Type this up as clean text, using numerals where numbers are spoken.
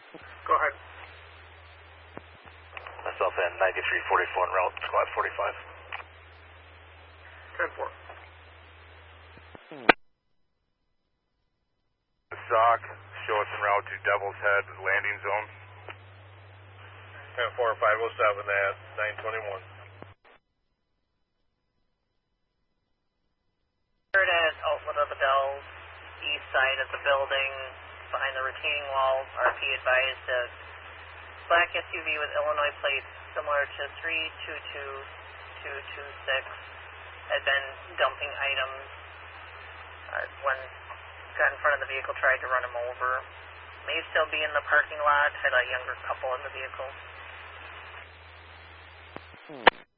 Go ahead. Myself in 9344 en route, squad 45. 10-4. SOC, show us en route to Devil's Head landing zone. 10-4, 507 at 921. Third at outlet of the Dells, east side of the building, behind the retaining wall. RP advised that black SUV with Illinois plates similar to 322226 had been dumping items. When got in front of the vehicle, tried to run him over. May still be in the parking lot, had a younger couple in the vehicle.